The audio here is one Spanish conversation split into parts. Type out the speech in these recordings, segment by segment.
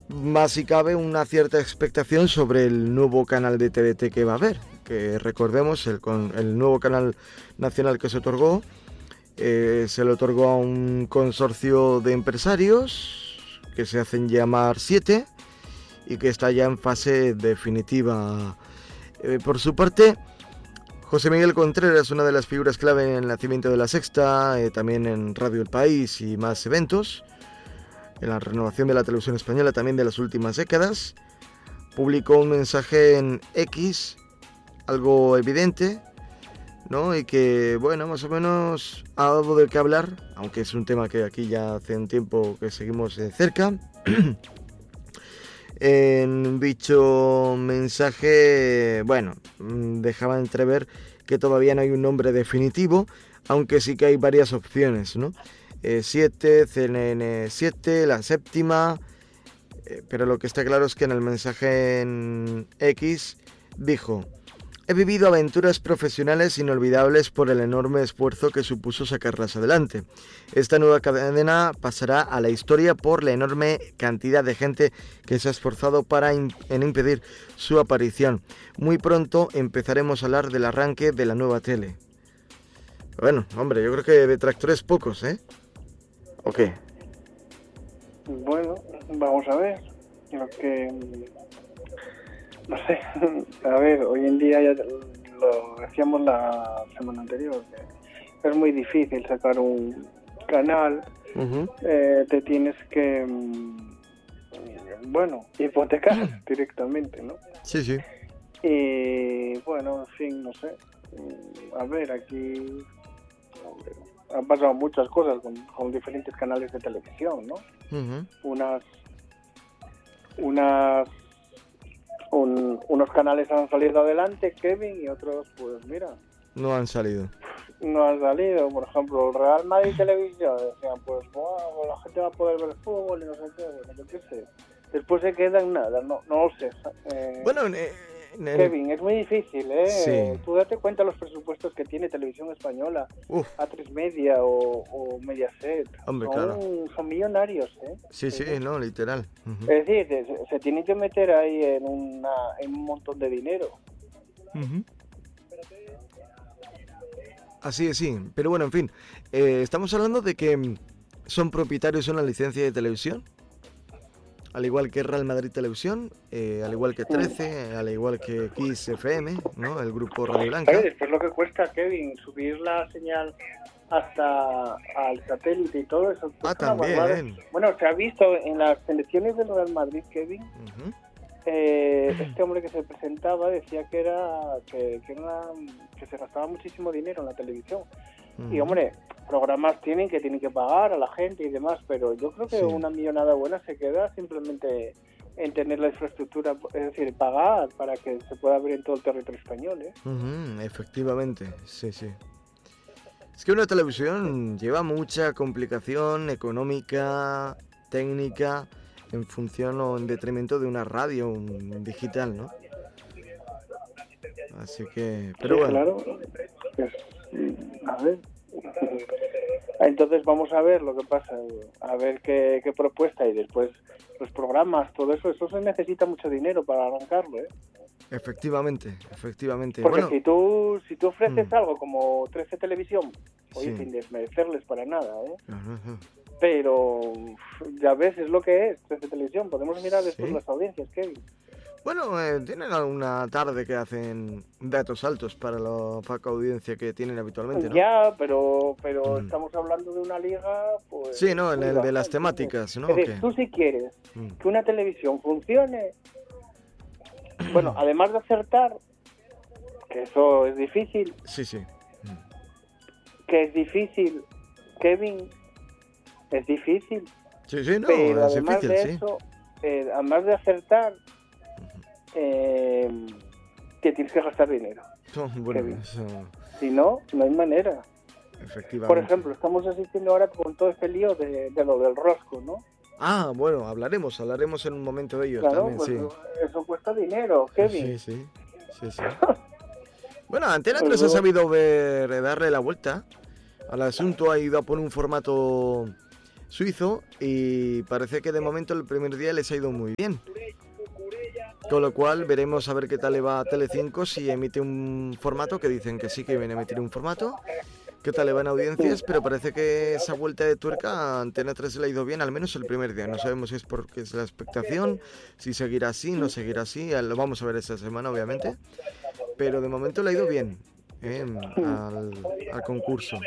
más si cabe una cierta expectación sobre el nuevo canal de TDT que va a haber, que recordemos el nuevo canal nacional que se otorgó, se le otorgó a un consorcio de empresarios que se hacen llamar 7 y que está ya en fase definitiva. Por su parte, José Miguel Contreras, una de las figuras clave en el nacimiento de La Sexta, también en Radio El País y más eventos, en la renovación de la televisión española también de las últimas décadas, publicó un mensaje en X, algo evidente, ¿no? Y que, bueno, más o menos ha dado de qué hablar, aunque es un tema que aquí ya hace un tiempo que seguimos de cerca. En dicho mensaje, bueno, dejaba entrever que todavía no hay un nombre definitivo, aunque sí que hay varias opciones, ¿no? 7, CNN 7, la séptima, pero lo que está claro es que en el mensaje en X dijo: he vivido aventuras profesionales inolvidables por el enorme esfuerzo que supuso sacarlas adelante. Esta nueva cadena pasará a la historia por la enorme cantidad de gente que se ha esforzado en impedir su aparición. Muy pronto empezaremos a hablar del arranque de la nueva tele. Bueno, hombre, yo creo que detractores pocos, ¿eh? ¿O qué? Bueno, vamos a ver. Lo que... No sé, a ver, hoy en día, ya lo decíamos la semana anterior, que es muy difícil sacar un canal, te tienes que, bueno, hipotecar directamente, ¿no? Sí, sí. Y bueno, en fin, no sé, a ver, aquí han pasado muchas cosas con diferentes canales de televisión, ¿no? Unos canales han salido adelante, Kevin, y otros, pues mira, no han salido. No han salido. Por ejemplo, el Real Madrid Televisión, decían, pues la gente va a poder ver el fútbol y no sé qué, bueno, yo qué sé. Después se queda en nada, no lo sé. Bueno, Kevin, es muy difícil, ¿eh? Sí. Tú date cuenta los presupuestos que tiene Televisión Española, A3 Media o Mediaset. Hombre, claro. Son millonarios, ¿eh? Sí, no, literal. Es decir, se tienen que meter ahí en un montón de dinero. Así es, sí. Pero bueno, en fin, estamos hablando de que son propietarios de una licencia de televisión, al igual que Real Madrid Televisión, al igual que 13, al igual que Kiss FM, ¿no? El grupo Radio Blanca. Claro, después lo que cuesta, Kevin, subir la señal hasta al satélite y todo eso. También. Bueno, se ha visto en las selecciones del Real Madrid, Kevin, este hombre que se presentaba decía que se gastaba muchísimo dinero en la televisión. Y hombre, programas tienen que pagar a la gente y demás, pero yo creo que una millonada buena se queda simplemente en tener la infraestructura, es decir, pagar para que se pueda ver en todo el territorio español, ¿eh? Efectivamente, sí. Es que una televisión lleva mucha complicación económica, técnica, en función o en detrimento de una radio digital, ¿no? Así que, pero sí, bueno. Claro, pues, a ver. Entonces vamos a ver lo que pasa, a ver qué propuesta, y después los programas, todo eso se necesita mucho dinero para arrancarlo, ¿eh? Efectivamente. Porque bueno, si tú ofreces algo como 13 Televisión, oye, sin desmerecerles para nada, ¿eh? Pero ya ves, es lo que es 13 Televisión. Podemos mirar después las audiencias, Kevin. Bueno, tienen alguna tarde que hacen datos altos para la poca audiencia que tienen habitualmente, ¿no? Ya, pero estamos hablando de una liga, pues... Sí, no, en el de las temáticas, ¿no? Es decir, tú si quieres que una televisión funcione, bueno, además de acertar, que eso es difícil... Sí. Que es difícil, Kevin, es difícil. Sí, no, pero es además difícil, de eso, además de acertar, que tienes que gastar dinero. Bueno, eso... Si no, no hay manera. Efectivamente. Por ejemplo, estamos asistiendo ahora con todo este lío de lo del rosco, ¿no? Bueno, hablaremos en un momento de ello claro, también, pues eso cuesta dinero, Kevin. Sí. Bueno, Antena 3 ha sabido darle la vuelta al asunto, ha ido a poner un formato suizo, y parece que de momento el primer día les ha ido muy bien. Con lo cual veremos a ver qué tal le va a Telecinco si emite un formato, que dicen que sí que viene a emitir un formato, qué tal le van audiencias, pero parece que esa vuelta de tuerca a Antena 3 le ha ido bien, al menos el primer día. No sabemos si es porque es la expectación, si seguirá así, no seguirá así, lo vamos a ver esta semana obviamente, pero de momento le ha ido bien al concurso.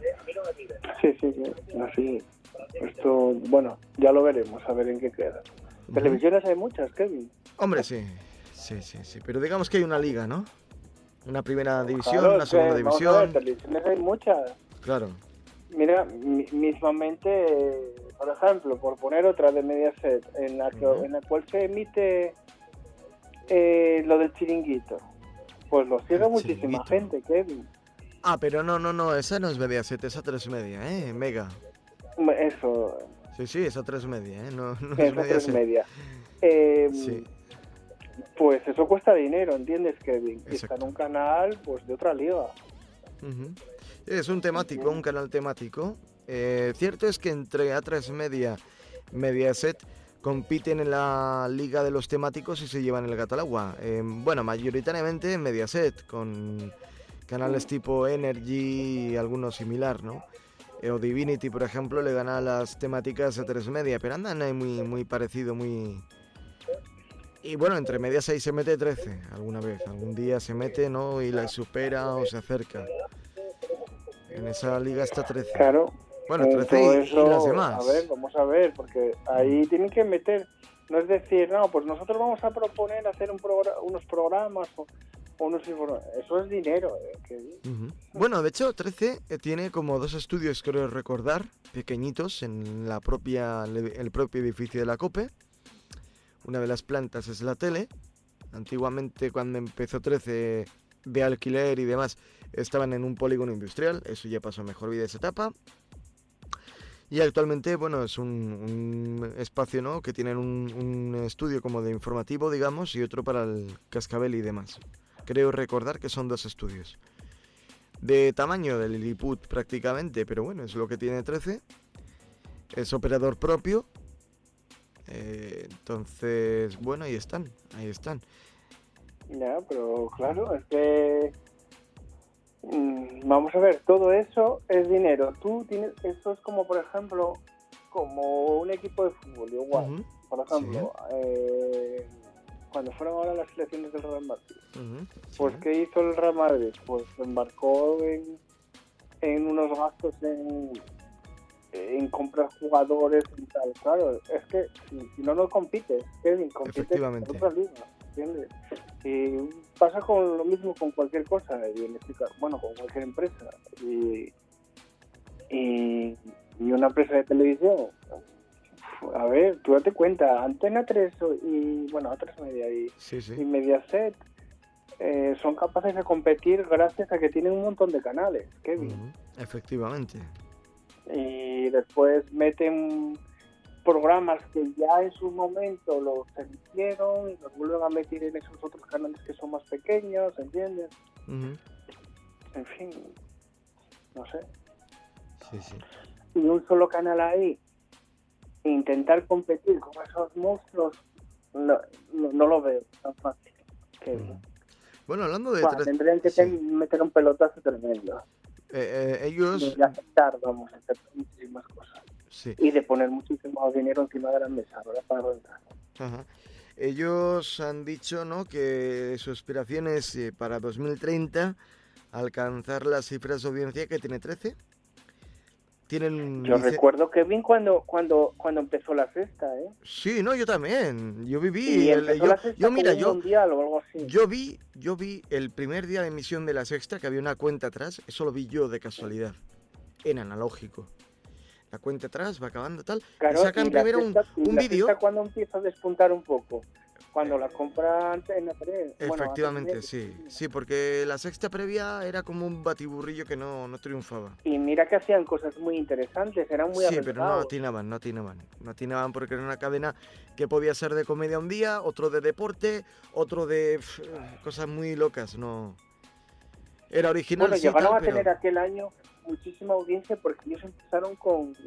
Sí, sí, sí, así. Esto, bueno, ya lo veremos, a ver en qué queda. Televisiones hay muchas, Kevin. Hombre, sí, pero digamos que hay una liga, ¿no? Una primera división, Claro, una segunda vamos a ver, división. televisiones hay muchas. Claro. Mira, mismamente, por ejemplo, por poner otra de Mediaset, en la cual se emite lo del Chiringuito, pues lo sigue muchísima gente, Kevin. Ah, pero no, esa no es Mediaset, esa 3 Media, Mega. Eso. Sí, esa 3 Media, no es Mediaset. 3 Media. Sí. Pues eso cuesta dinero, ¿entiendes, Kevin? Y está en un canal, pues, de otra liga. Es un temático, un canal temático. Cierto es que entre A3 Media, Mediaset compiten en la liga de los temáticos y se llevan el gato al agua. Bueno, mayoritariamente en Mediaset, con canales tipo Energy y algunos similar, ¿no? O Divinity, por ejemplo, le gana las temáticas a A3 Media, pero andan ahí muy parecido, muy... Y bueno, entre medias 6 se mete 13 alguna vez. Algún día se mete, ¿no? Y la supera o se acerca. En esa liga está 13. Claro. Bueno, 13 y las demás. A ver, vamos a ver, porque ahí tienen que meter... No es decir, no, pues nosotros vamos a proponer hacer unos programas o unos... Eso es dinero. Bueno, de hecho, 13 tiene como 2 estudios, creo recordar, pequeñitos, en el propio edificio de la COPE. Una de las plantas es la tele. Antiguamente, cuando empezó 13 de alquiler y demás, estaban en un polígono industrial. Eso ya pasó a mejor vida esa etapa. Y actualmente, bueno, es un espacio, ¿no?, que tienen un estudio como de informativo, digamos, y otro para el cascabel y demás. Creo recordar que son 2 estudios. De tamaño del Lilliput prácticamente, pero bueno, es lo que tiene 13. Es operador propio. Entonces, bueno, ahí están. Ya, pero claro, es que vamos a ver, todo eso es dinero. Eso es como, por ejemplo, como un equipo de fútbol, igual. Por ejemplo, cuando fueron ahora las selecciones del Real Madrid, pues ¿qué hizo el Real Madrid? Pues embarcó en unos gastos en comprar jugadores y tal. Claro, es que si no compites, Kevin, compites en otra liga, ¿entiendes? Y pasa con lo mismo con cualquier cosa, y en este caso, bueno, con cualquier empresa. Y una empresa de televisión, a ver, tú date cuenta, Antena 3 y, bueno, A3 Media y Mediaset son capaces de competir gracias a que tienen un montón de canales, Kevin. Efectivamente. Y después meten programas que ya en su momento los emitieron y los vuelven a meter en esos otros canales que son más pequeños, ¿entiendes? En fin, no sé. Y un solo canal ahí, intentar competir con esos monstruos, no lo veo tan fácil. Bueno, hablando de... tendrían que meter un pelotazo tremendo. Ellos... De aceptar, vamos, a hacer muchísimas cosas. Sí. Y de poner muchísimo dinero encima de la mesa, ¿verdad? Para rentar. Ellos han dicho, ¿no?, que su aspiración es para 2030 alcanzar las cifras de audiencia que tiene 13. Yo recuerdo, Kevin, cuando empezó la Sexta, ¿eh? Sí, no, yo también. Yo viví... Y mundial o algo así. Yo vi el primer día de emisión de la Sexta, que había una cuenta atrás. Eso lo vi yo de casualidad. En analógico. La cuenta atrás va acabando tal. Claro, y sacan primero un vídeo. ¿Cuándo empieza a despuntar un poco? Cuando la compran en la 3. Efectivamente, bueno, sí, porque la Sexta previa era como un batiburrillo que no triunfaba. Y mira que hacían cosas muy interesantes, eran muy arriesgados. Sí, pero no atinaban porque era una cadena que podía ser de comedia un día, otro de deporte, otro de cosas muy locas, no... Era original. Bueno, llegaron a tener aquel año muchísima audiencia porque ellos empezaron con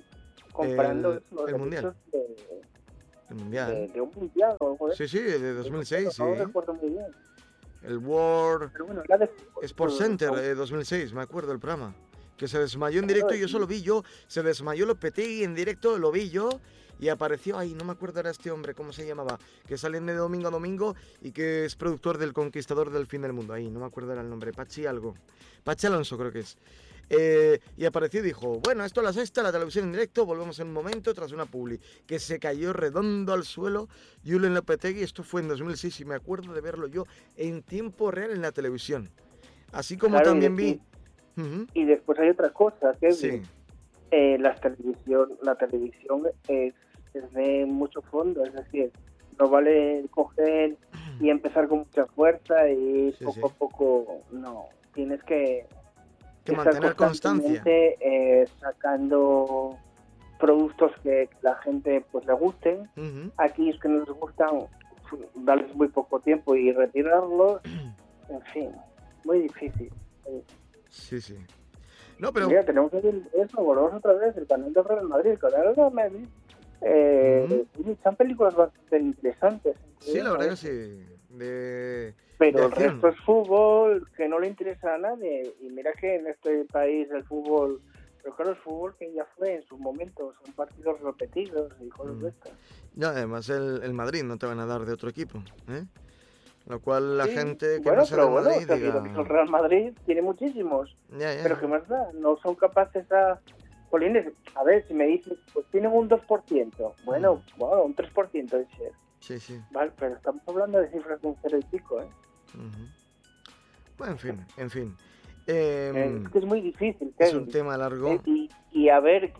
comprando los el Mundial. derechos El Mundial. de un mundial o algo de Sí, sí, de eso. 2006, sí. No lo recuerdo muy bien. El World Pero bueno, era de fútbol. Sports Center 2006, me acuerdo el programa. Que se desmayó en Claro, directo y eso lo vi yo. Se desmayó Lopetegui en directo, lo vi yo. Y apareció ahí, no me acuerdo ahora este hombre, ¿cómo se llamaba? Que salen de domingo a domingo y que es productor del Conquistador del Fin del Mundo. Ahí, no me acuerdo ahora el nombre. Pachi algo. Pachi Alonso creo que es. Y apareció y dijo, bueno, esto es la sexta, la televisión en directo, volvemos en un momento tras una publi. Que se cayó redondo al suelo Julen Lopetegui, esto fue en 2006 y me acuerdo de verlo yo en tiempo real en la televisión. Así como claro, también vi... y después hay otra cosa, Kevin. Sí. La televisión es de mucho fondo, es decir, no vale coger y empezar con mucha fuerza y Sí, poco a poco, no, tienes que estar mantener constancia. constantemente sacando productos que la gente pues le gusten. Aquellos que no les gustan, darles muy poco tiempo y retirarlos, en fin, muy difícil. Sí, sí. No, pero... Mira, tenemos aquí eso, volvemos otra vez, el canal de Real Madrid, el canal de Real Madrid. Son películas bastante interesantes. Sí, la verdad que sí. Pero el resto es fútbol que no le interesa a nadie. Y mira que en este país el fútbol, pero claro, el fútbol que ya fue en sus momentos, son partidos repetidos y cosas de estas. No, además el Madrid no te van a dar de otro equipo, ¿eh? Lo cual la Sí, gente que bueno, no sea de Madrid o sea, diga... el Real Madrid tiene muchísimos, Ya. pero ¿qué más da? No son capaces a... Polines, a ver, si me dices, pues tienen un 2%, bueno, un 3% de share. Sí. Vale, pero estamos hablando de cifras de un 0 y pico, ¿eh? Bueno, en fin. Es que es muy difícil, es un tema largo. Y a ver,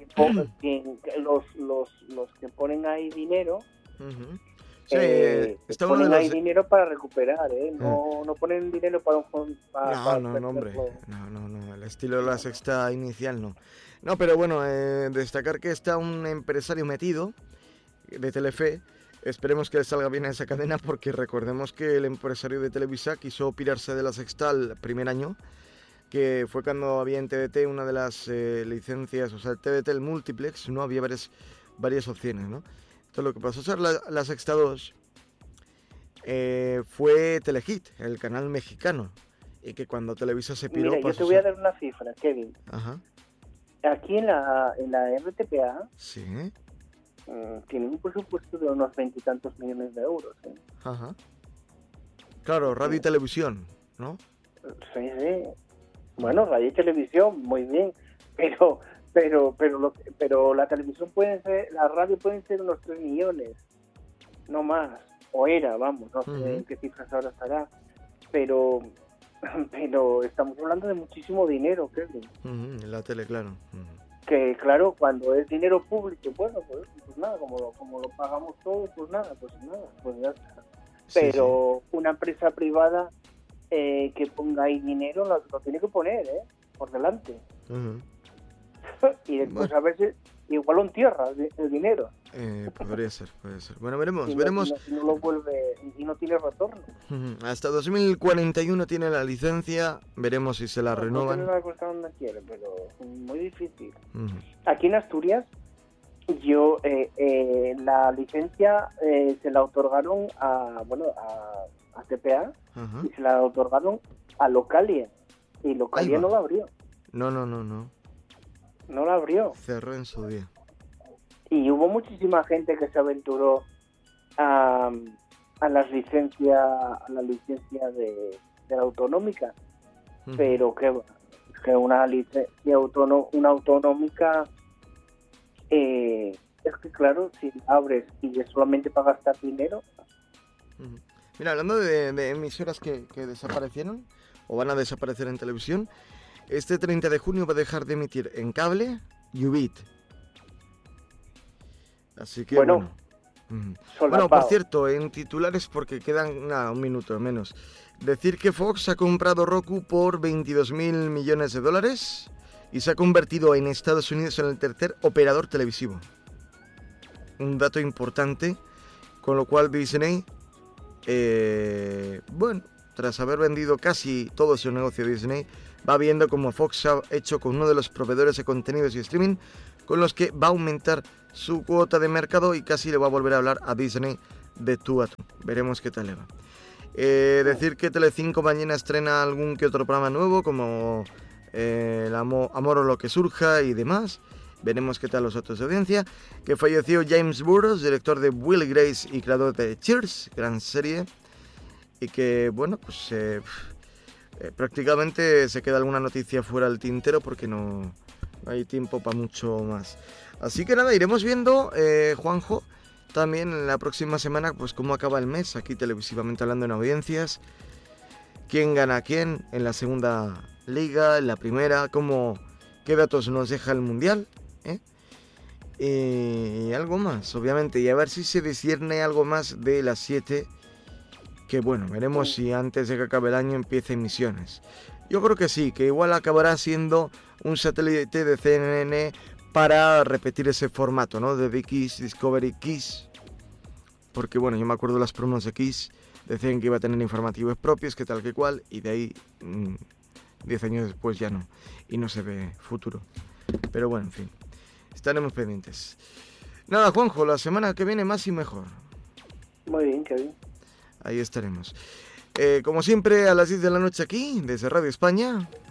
los que ponen ahí dinero... Sí, ponen ahí dinero para recuperar, ¿eh? No ponen dinero para un fondo. No, hombre. No. El estilo de la sexta inicial no. No, pero bueno, destacar que está un empresario metido de Telefe. Esperemos que le salga bien a esa cadena porque recordemos que el empresario de Televisa quiso pirarse de la sexta al primer año, que fue cuando había en TDT una de las licencias, o sea, el TDT, el multiplex, no había varias opciones, ¿no? Entonces lo que pasó a ser la Sexta 2 fue Telehit, el canal mexicano, y que cuando Televisa se piró... Mira, yo te voy a dar una cifra, Kevin. Ajá. Aquí en la RTPA sí. Tienen un presupuesto de unos 20 y tantos millones de euros. Ajá. Claro, radio y televisión, ¿no? Sí. Bueno, radio y televisión, muy bien, pero la televisión la radio pueden ser unos 3 millones, no más, o era, vamos, no sé en qué cifras ahora estará, pero estamos hablando de muchísimo dinero, Kevin. En la tele, claro. Que claro, cuando es dinero público, bueno, pues nada, como lo pagamos todos, pues nada, pues ya está. Pero una empresa privada que ponga ahí dinero lo tiene que poner, por delante. Y después a veces igual lo entierra el dinero. Podría ser. Bueno, veremos. Si no lo vuelve y no tiene retorno. Hasta 2041 tiene la licencia, veremos si se la renuevan. No va a costar donde quiere, pero muy difícil. Aquí en Asturias, la licencia se la otorgaron a TPA y se la otorgaron a Localia. Y Localia no la abrió. No. No la abrió. Cerró en su día. Y hubo muchísima gente que se aventuró a la licencia de la autonómica, pero que una licencia autonómica es que claro, si abres y es solamente para gastar dinero. Mira, hablando de emisoras que desaparecieron o van a desaparecer en televisión, este 30 de junio va a dejar de emitir en cable Ubit. Así que bueno. Bueno, por cierto, en titulares, porque quedan un minuto menos. Decir que Fox ha comprado Roku por $22.000 millones y se ha convertido en Estados Unidos en el tercer operador televisivo. Un dato importante, con lo cual Disney, tras haber vendido casi todo su negocio Disney, va viendo como Fox ha hecho con uno de los proveedores de contenidos y streaming con los que va a aumentar su cuota de mercado y casi le va a volver a hablar a Disney de tú a tú. Veremos qué tal le va. Decir que Telecinco mañana estrena algún que otro programa nuevo, como el Amor o lo que surja y demás. Veremos qué tal los otros de audiencia. Que falleció James Burrows, director de Will y Grace y creador de Cheers, gran serie. Y que, bueno, pues prácticamente se queda alguna noticia fuera del tintero porque no hay tiempo para mucho más. Así que nada, iremos viendo, Juanjo, también en la próxima semana, pues cómo acaba el mes, aquí televisivamente hablando en audiencias. Quién gana a quién en la segunda liga, en la primera, qué datos nos deja el Mundial, y algo más, obviamente, y a ver si se discierne algo más de las 7, que bueno, veremos si antes de que acabe el año empiece emisiones. Yo creo que sí, que igual acabará siendo un satélite de CNN para repetir ese formato, ¿no? De The Kiss, Discovery Kiss, porque bueno, yo me acuerdo de las promos de Kiss, decían que iba a tener informativos propios, que tal que cual, y de ahí 10 años después ya no, y no se ve futuro. Pero bueno, en fin, estaremos pendientes. Nada, Juanjo, la semana que viene más y mejor. Muy bien, qué bien. Ahí estaremos. Como siempre, a las 10 de la noche aquí, desde Radio España.